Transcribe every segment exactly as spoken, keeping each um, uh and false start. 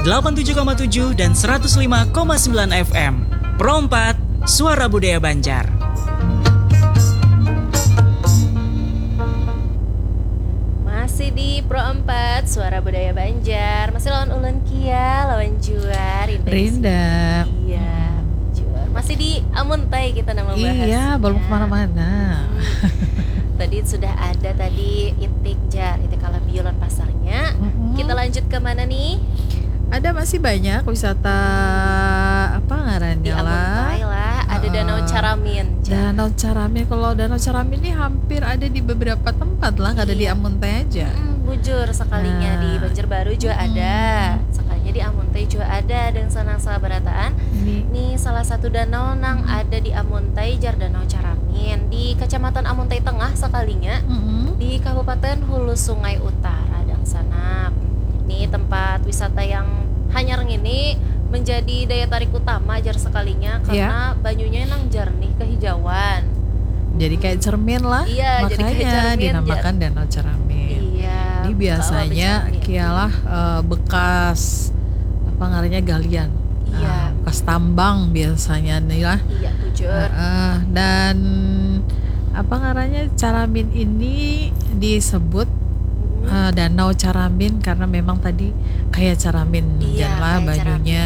delapan puluh tujuh koma tujuh dan seratus lima koma sembilan F M. Pro empat, Suara Budaya Banjar. Masih di Pro empat, Suara Budaya Banjar. Masih lawan Ulen Kia, lawan Juar Rinda. Iya, Juar. Masih di Amuntai kita nama bahas. Iya, belum kemana-mana. hmm. Tadi sudah ada tadi Itik Jar, Itik Alabiolan pasarnya. mm-hmm. Kita lanjut ke mana nih? Ada masih banyak wisata apa ngarannya di lah. Amuntai lah, ada uh, Danau Caramin. Jar. Danau Caramin, kalau Danau Caramin ini hampir ada di beberapa tempat lah, nggak ada di Amuntai aja. Hmm, bujur sekalinya nah. Di Banjarbaru juga hmm. ada, sekalinya di Amuntai juga ada, dan senang sabarataan. Ini. Nih salah satu danau nang ada di Amuntai jar Danau Caramin di Kecamatan Amuntai Tengah sekalinya, hmm. di Kabupaten Hulu Sungai Utara dan sana. Ini tempat wisata yang hanyar ini menjadi daya tarik utama jar sekalinya karena yeah. banyunya nang jernih kehijauan. Jadi kayak cermin lah. Iya, makanya jadi kayak cermin, dinamakan jar. Danau Caramin. Iya. Ini biasanya kialah uh, bekas apa ngarannya galian. Iya. Uh, bekas tambang biasanya nih lah. Iya, bujur. Uh, uh, dan apa ngarannya Caramin ini disebut Uh, Danau Caramin karena memang tadi kayak Caramin, iya, janganlah banyunya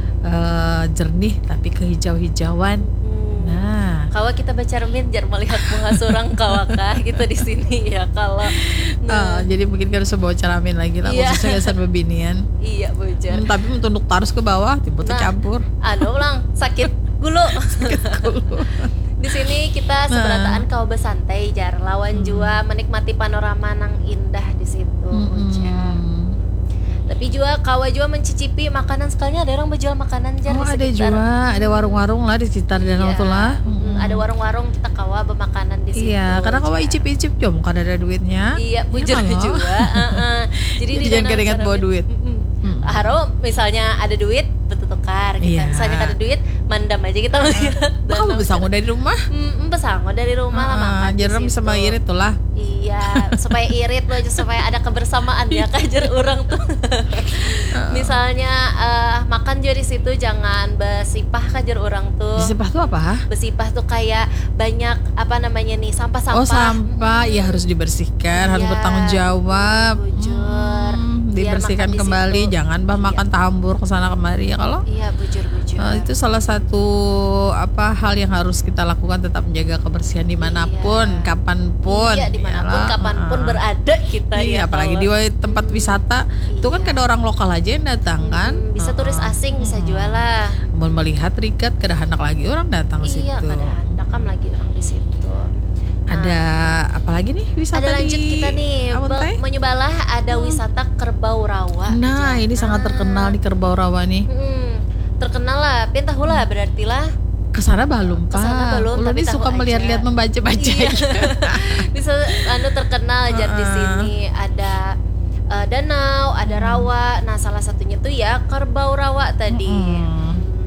uh, jernih tapi kehijau-hijauan. Hmm. Nah, kalau kita bercermin jar melihat bunga surang kawakah gitu di sini ya kalau. Nah. Uh, jadi mungkin harus bawa Caramin lagi lah, iya. Khususnya yayasan bebinian. Iya bocor. Hmm, tapi untuk tarus ke bawah, tiba-tiba nah, campur. Anu ulang sakit gulu. sakit gulu. Di sini kita seberataan kau besantai jar lawan hmm. jua menikmati panorama nang indah di situ. Hmm. Tapi juga kau jua mencicipi makanan, sekalinya ada orang berjual makanan jar. Oh, di ada juga, ada warung-warung lah di sekitar danau iya. tuh lah. Hmm. Ada warung-warung kita kawa bermakanan di situ. Iya, karena kawa icip-icip jom kan ada duitnya. Iya, bujur ya, juga. uh-uh. Jadi di jangan keringat bawa duit. Hmm. Haro misalnya ada duit betul tukar kita. Iya. Misalnya ada duit mandam aja kita melihat. Kamu bisa dari rumah? Hmm, bisa dari rumah lah makan. Jadi sama irit tuh lah. Iya, supaya irit loh, supaya ada kebersamaan ya kajar orang tuh. Misalnya uh, makan juga di situ jangan besipah kajar orang tuh. Besipah tuh apa? Besipah tuh kayak banyak apa namanya nih sampah-sampah. Oh sampah, ya hmm. harus dibersihkan, iya. harus bertanggung jawab. Bujur. Hmm, dibersihkan kembali, jangan bah iya. makan tahambur kesana kemari ya kalau. Iya bujur-bujur. Uh, itu salah satu apa hal yang harus kita lakukan, tetap menjaga kebersihan dimanapun, iya. kapanpun. Iya dimanapun, yalah. kapanpun uh, berada kita. Iya, ya, apalagi kalau. di tempat wisata, iya. itu kan kada orang lokal aja yang datang kan. Hmm, bisa uh, turis asing uh, bisa jual lah. Mau melihat rigat, kada hendak lagi orang datang ke situ. Iya, kada hendak kan lagi orang di situ. Ada apa lagi nih wisata ada lanjut di kita nih menyebalah ada wisata Kerbau Rawa. Nah ini sangat terkenal di Kerbau Rawa nih. hmm, terkenal lah, pinta hula berarti lah. Kesana belum pak. Kesana belum. Ulun ini suka melihat-lihat membaca-baca. Iya. Bisa anu terkenal aja di sini ada uh, danau, ada rawa. Nah salah satunya tuh ya Kerbau Rawa tadi. Hmm.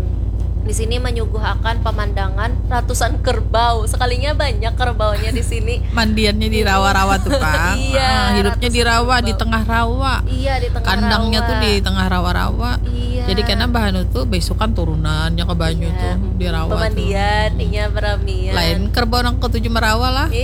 Di sini menyuguhkan pemandangan ratusan kerbau. Sekalinya banyak kerbaunya di sini. Mandiannya di rawa-rawa tuh, Pak. Iya, ah, hidupnya di rawa, kerbau. Di tengah rawa. Iya, di tengah Kandangnya rawa. tuh di tengah rawa-rawa. Iya. Jadi karena bahan itu besokan turunannya ke banyu iya. tuh di rawa. Pemandian, inya beramian. Lain kerbau nang ketujuh merawa lah.